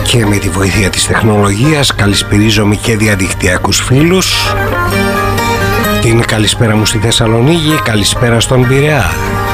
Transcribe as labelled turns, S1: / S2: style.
S1: και με τη βοήθεια της τεχνολογίας καλησπερίζομαι και διαδικτυακούς φίλους. Την καλησπέρα μου στη Θεσσαλονίκη, καλησπέρα στον Πειραιά.